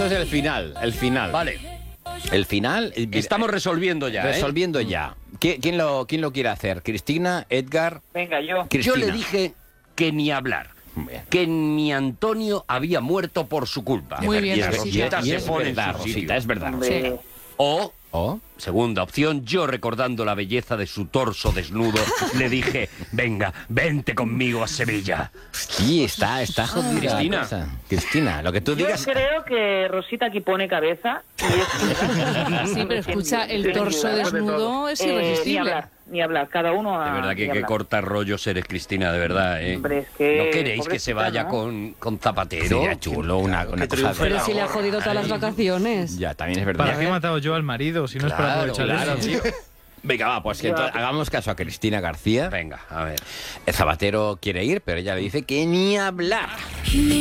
Eso es el final, el final. Vale. El final... Estamos resolviendo ya, Resolviendo ya. ¿Quién lo quiere hacer? ¿Cristina? ¿Edgar? Venga, yo. Cristina. Yo le dije que ni hablar. Bien. Que mi Antonio había muerto por su culpa. Muy bien, y Rosita. Rosita se es pone en verdad, su sitio. Rosita, es verdad. Hombre, O, ¿Oh? segunda opción, yo recordando la belleza de su torso desnudo, le dije, venga, vente conmigo a Sevilla. Sí, está jodida. Cristina. la cosa. Cristina, lo que tú yo digas... creo que Rosita aquí pone cabeza. Y Sí, pero escucha, el torso desnudo es irresistible. Ni hablar, cada uno a... De verdad que ni hablar. corta rollos eres, Cristina, de verdad, ¿eh? Hombre, es que... ¿No queréis que se pobrecita, vaya ¿no? con Zapatero? Sería chulo, una cosa... Pero si le ha jodido todas las vacaciones. Ya, también es verdad. ¿Para qué he matado yo al marido si no es para aprovechar Claro, eso? tío. Venga, va, pues que entonces hagamos caso a Cristina García. Venga, a ver. El Zapatero quiere ir, pero ella le dice que ni hablar.